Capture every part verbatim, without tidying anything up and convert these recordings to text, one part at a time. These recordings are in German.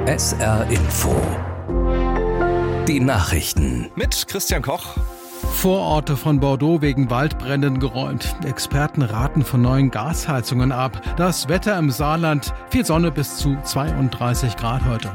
S R Info. Die Nachrichten. Mit Christian Koch. Vororte von Bordeaux wegen Waldbränden geräumt. Experten raten von neuen Gasheizungen ab. Das Wetter im Saarland, viel Sonne bis zu zweiunddreißig Grad heute.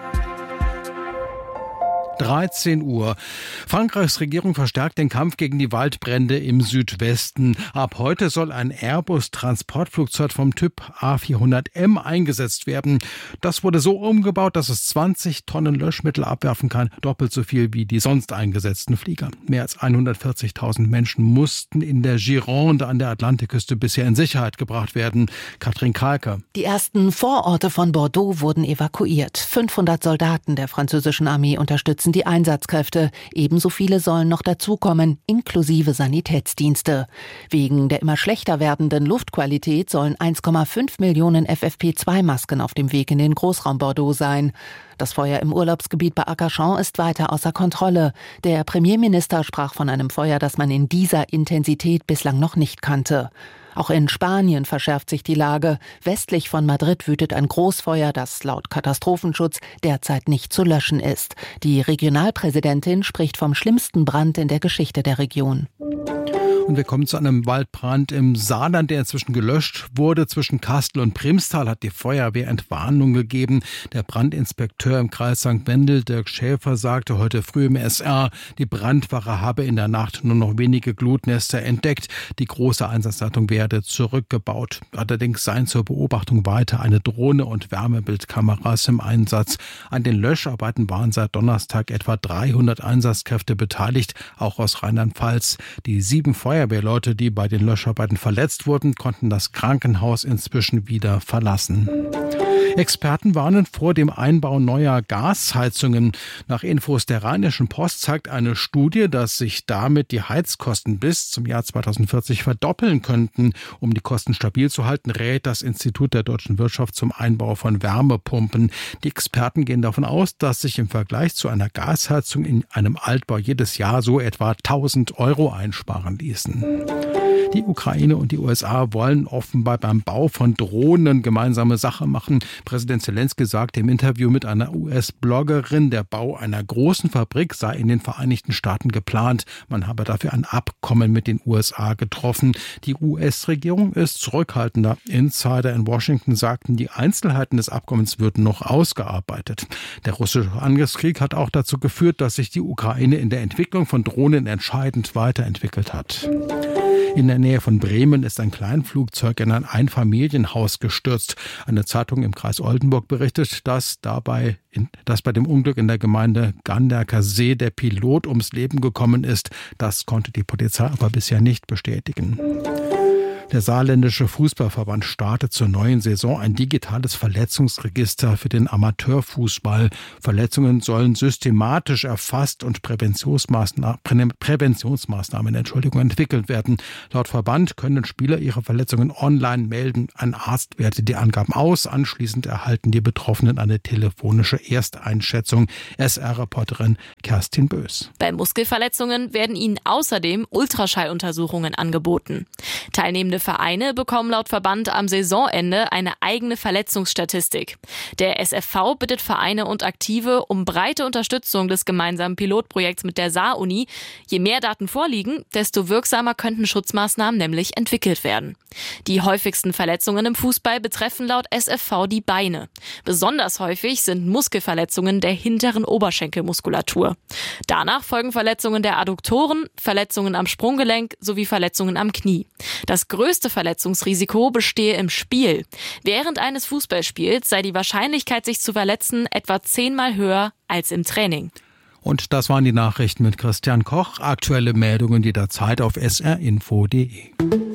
dreizehn Uhr. Frankreichs Regierung verstärkt den Kampf gegen die Waldbrände im Südwesten. Ab heute soll ein Airbus-Transportflugzeug vom Typ A vierhundert M eingesetzt werden. Das wurde so umgebaut, dass es zwanzig Tonnen Löschmittel abwerfen kann, doppelt so viel wie die sonst eingesetzten Flieger. Mehr als hundertvierzigtausend Menschen mussten in der Gironde an der Atlantikküste bisher in Sicherheit gebracht werden. Katrin Kalker. Die ersten Vororte von Bordeaux wurden evakuiert. fünfhundert Soldaten der französischen Armee unterstützen die Einsatzkräfte. Ebenso viele sollen noch dazukommen, inklusive Sanitätsdienste. Wegen der immer schlechter werdenden Luftqualität sollen eins Komma fünf Millionen F F P zwei Masken auf dem Weg in den Großraum Bordeaux sein. Das Feuer im Urlaubsgebiet bei Arcachon ist weiter außer Kontrolle. Der Premierminister sprach von einem Feuer, das man in dieser Intensität bislang noch nicht kannte. Auch in Spanien verschärft sich die Lage. Westlich von Madrid wütet ein Großfeuer, das laut Katastrophenschutz derzeit nicht zu löschen ist. Die Regionalpräsidentin spricht vom schlimmsten Brand in der Geschichte der Region. Und wir kommen zu einem Waldbrand im Saarland, der inzwischen gelöscht wurde. Zwischen Kastel und Primstal hat die Feuerwehr Entwarnung gegeben. Der Brandinspekteur im Kreis Sankt Wendel, Dirk Schäfer, sagte heute früh im S R, die Brandwache habe in der Nacht nur noch wenige Glutnester entdeckt. Die große Einsatzleitung werde zurückgebaut. Allerdings seien zur Beobachtung weiter eine Drohne und Wärmebildkameras im Einsatz. An den Löscharbeiten waren seit Donnerstag etwa dreihundert Einsatzkräfte beteiligt, auch aus Rheinland-Pfalz. Die sieben Feuerwehr Feuerwehrleute, die bei den Löscharbeiten verletzt wurden, konnten das Krankenhaus inzwischen wieder verlassen. Experten warnen vor dem Einbau neuer Gasheizungen. Nach Infos der Rheinischen Post zeigt eine Studie, dass sich damit die Heizkosten bis zum Jahr zweitausendvierzig verdoppeln könnten. Um die Kosten stabil zu halten, rät das Institut der deutschen Wirtschaft zum Einbau von Wärmepumpen. Die Experten gehen davon aus, dass sich im Vergleich zu einer Gasheizung in einem Altbau jedes Jahr so etwa tausend Euro einsparen ließen. Die Ukraine und die U S A wollen offenbar beim Bau von Drohnen gemeinsame Sache machen. Präsident Zelensky sagte im Interview mit einer U S-Bloggerin, der Bau einer großen Fabrik sei in den Vereinigten Staaten geplant. Man habe dafür ein Abkommen mit den U S A getroffen. Die U S-Regierung ist zurückhaltender. Insider in Washington sagten, die Einzelheiten des Abkommens würden noch ausgearbeitet. Der russische Angriffskrieg hat auch dazu geführt, dass sich die Ukraine in der Entwicklung von Drohnen entscheidend weiterentwickelt hat. In der Nähe von Bremen ist ein Kleinflugzeug in ein Einfamilienhaus gestürzt. Eine Zeitung im Kreis Oldenburg berichtet, dass dabei, in, dass bei dem Unglück in der Gemeinde Ganderker See der Pilot ums Leben gekommen ist. Das konnte die Polizei aber bisher nicht bestätigen. Der saarländische Fußballverband startet zur neuen Saison ein digitales Verletzungsregister für den Amateurfußball. Verletzungen sollen systematisch erfasst und Präventionsmaßnahmen, Präventionsmaßnahmen Entschuldigung, entwickelt werden. Laut Verband können Spieler ihre Verletzungen online melden. Ein Arzt wertet die Angaben aus. Anschließend erhalten die Betroffenen eine telefonische Ersteinschätzung. S R-Reporterin Kerstin Bös. Bei Muskelverletzungen werden ihnen außerdem Ultraschalluntersuchungen angeboten. Teilnehmende Vereine bekommen laut Verband am Saisonende eine eigene Verletzungsstatistik. Der S F V bittet Vereine und Aktive um breite Unterstützung des gemeinsamen Pilotprojekts mit der Saar-Uni. Je mehr Daten vorliegen, desto wirksamer könnten Schutzmaßnahmen nämlich entwickelt werden. Die häufigsten Verletzungen im Fußball betreffen laut S F V die Beine. Besonders häufig sind Muskelverletzungen der hinteren Oberschenkelmuskulatur. Danach folgen Verletzungen der Adduktoren, Verletzungen am Sprunggelenk sowie Verletzungen am Knie. Das größte Verletzungsrisiko bestehe im Spiel. Während eines Fußballspiels sei die Wahrscheinlichkeit, sich zu verletzen, etwa zehnmal höher als im Training. Und das waren die Nachrichten mit Christian Koch. Aktuelle Meldungen jederzeit auf s r info punkt d e.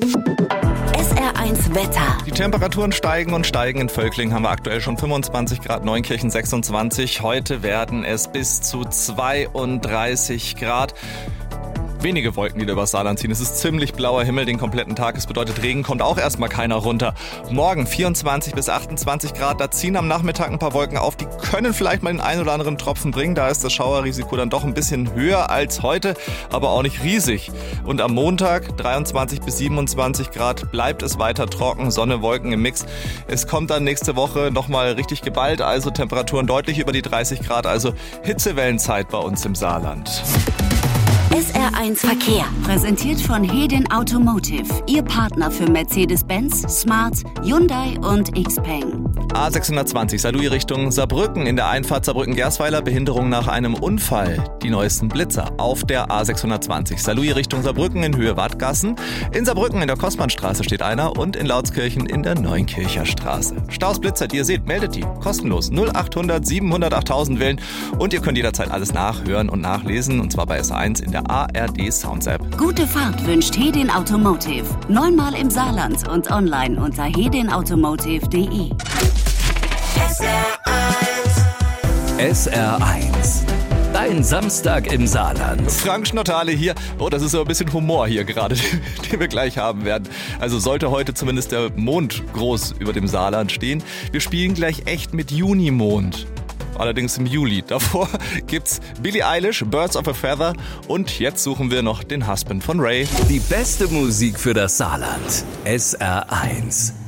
S R eins Wetter. Die Temperaturen steigen und steigen. In Völkling haben wir aktuell schon fünfundzwanzig Grad, Neunkirchen sechsundzwanzig. Heute werden es bis zu zweiunddreißig Grad. wenige Wolken, die da über das Saarland ziehen. Es ist ziemlich blauer Himmel den kompletten Tag. Es bedeutet, Regen kommt auch erstmal keiner runter. Morgen vierundzwanzig bis achtundzwanzig Grad. Da ziehen am Nachmittag ein paar Wolken auf. Die können vielleicht mal den einen oder anderen Tropfen bringen. Da ist das Schauerrisiko dann doch ein bisschen höher als heute, aber auch nicht riesig. Und am Montag dreiundzwanzig bis siebenundzwanzig Grad bleibt es weiter trocken. Sonne, Wolken im Mix. Es kommt dann nächste Woche nochmal richtig geballt. Also Temperaturen deutlich über die dreißig Grad. Also Hitzewellenzeit bei uns im Saarland. S R eins Verkehr, präsentiert von Hedin Automotive, Ihr Partner für Mercedes-Benz, Smart, Hyundai und Xpeng. A sechshundertzwanzig Saarlouis Richtung Saarbrücken. In der Einfahrt Saarbrücken-Gersweiler Behinderung nach einem Unfall. Die neuesten Blitzer auf der A sechshundertzwanzig Saarlouis Richtung Saarbrücken in Höhe Wattgassen. In Saarbrücken in der Kostmannstraße steht einer und in Lautskirchen in der Neunkircher Straße. Staus, Blitzer, die ihr seht, meldet die. Kostenlos null achthundert siebenhundert achttausend wählen und ihr könnt jederzeit alles nachhören und nachlesen und zwar bei S R eins in der A R D Sounds App. Gute Fahrt wünscht Hedin Automotive. Neunmal im Saarland und online unter hedin automotive punkt de. S R eins. S R eins. Dein Samstag im Saarland. Frank Schnottale hier. Oh, das ist so ein bisschen Humor hier gerade, den wir gleich haben werden. Also sollte heute zumindest der Mond groß über dem Saarland stehen. Wir spielen gleich echt mit Junimond. Allerdings im Juli. Davor gibt's Billie Eilish, Birds of a Feather und jetzt suchen wir noch den Husband von Ray. Die beste Musik für das Saarland. S R eins.